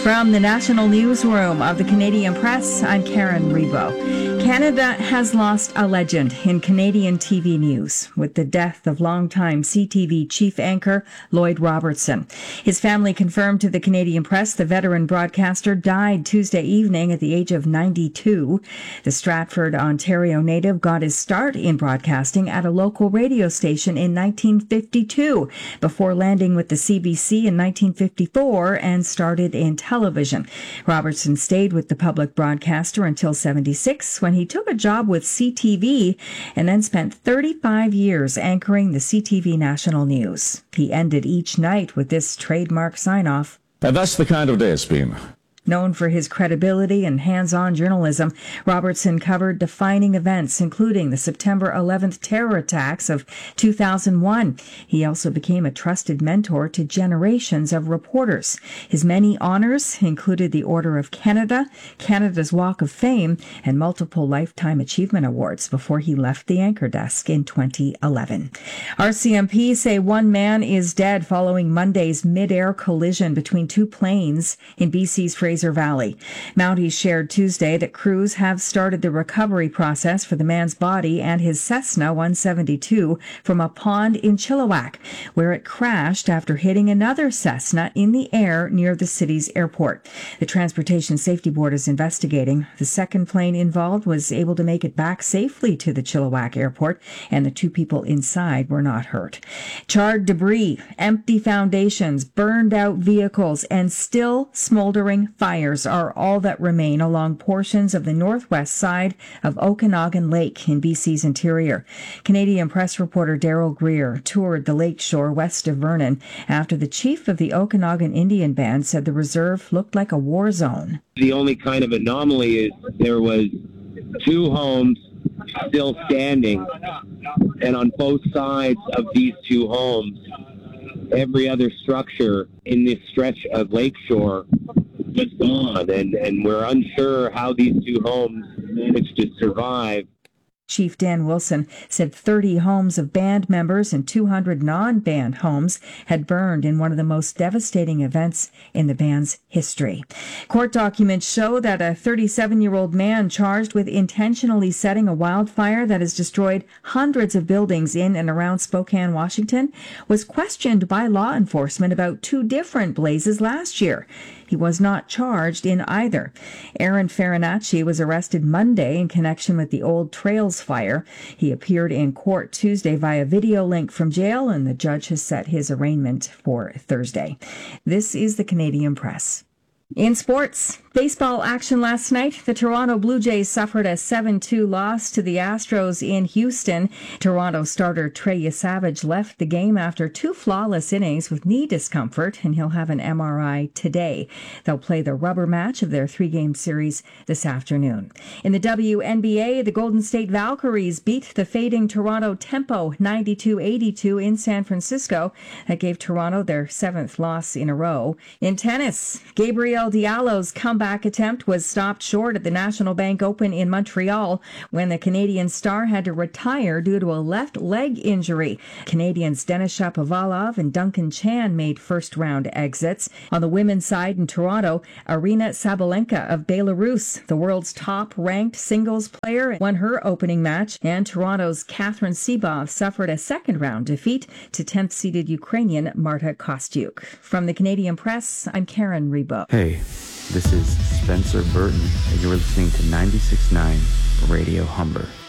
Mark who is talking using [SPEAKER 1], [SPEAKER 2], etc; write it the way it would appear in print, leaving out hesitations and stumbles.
[SPEAKER 1] From the National Newsroom of the Canadian Press, I'm Karen Rebo. Canada has lost a legend in Canadian TV news with the death of longtime CTV chief anchor Lloyd Robertson. His family confirmed to the Canadian Press the veteran broadcaster died Tuesday evening at the age of 92. The Stratford, Ontario native got his start in broadcasting at a local radio station in 1952 before landing with the CBC in 1954 and started in television. Robertson stayed with the public broadcaster until 76 when he took a job with CTV and then spent 35 years anchoring the CTV National News. He ended each night with this trademark sign-off.
[SPEAKER 2] And that's the kind of day it's been.
[SPEAKER 1] Known for his credibility and hands-on journalism, Robertson covered defining events, including the September 11th terror attacks of 2001. He also became a trusted mentor to generations of reporters. His many honors included the Order of Canada, Canada's Walk of Fame, and multiple Lifetime Achievement Awards before he left the anchor desk in 2011. RCMP say one man is dead following Monday's mid-air collision between two planes in BC's Fraser Valley. Mounties shared Tuesday that crews have started the recovery process for the man's body and his Cessna 172 from a pond in Chilliwack, where it crashed after hitting another Cessna in the air near the city's airport. The Transportation Safety Board is investigating. The second plane involved was able to make it back safely to the Chilliwack airport, and the two people inside were not hurt. Charred debris, empty foundations, burned out vehicles, and still smoldering fires are all that remain along portions of the northwest side of Okanagan Lake in BC's interior. Canadian Press reporter Daryl Greer toured the lake shore west of Vernon after the chief of the Okanagan Indian Band said the reserve looked like a war zone.
[SPEAKER 3] The only kind of anomaly is there was two homes still standing, and on both sides of these two homes, every other structure in this stretch of lakeshore was gone, and we're unsure how these two homes managed to survive.
[SPEAKER 1] Chief Dan Wilson said 30 homes of band members and 200 non-band homes had burned in one of the most devastating events in the band's history. Court documents show that a 37-year-old man charged with intentionally setting a wildfire that has destroyed hundreds of buildings in and around Spokane, Washington, was questioned by law enforcement about two different blazes last year. He was not charged in either. Aaron Farinacci was arrested Monday in connection with the Old Trails fire. He appeared in court Tuesday via video link from jail, and the judge has set his arraignment for Thursday. This is the Canadian Press. In sports, baseball action last night. The Toronto Blue Jays suffered a 7-2 loss to the Astros in Houston. Toronto starter Trey Savage left the game after two flawless innings with knee discomfort, and he'll have an MRI today. They'll play the rubber match of their three-game series this afternoon. In the WNBA, the Golden State Valkyries beat the fading Toronto Tempo 92-82 in San Francisco. That gave Toronto their seventh loss in a row. In tennis, Gabriel Diallo's comeback attempt was stopped short at the National Bank Open in Montreal when the Canadian star had to retire due to a left leg injury. Canadians Denis Shapovalov and Duncan Chan made first-round exits. On the women's side in Toronto, Aryna Sabalenka of Belarus, the world's top-ranked singles player, won her opening match, and Toronto's Catherine Sebov suffered a second-round defeat to 10th-seeded Ukrainian Marta Kostyuk. From the Canadian Press, I'm Karen Rebo.
[SPEAKER 4] Hey, this is Spencer Burton, and you're listening to 96.9 Radio Humber.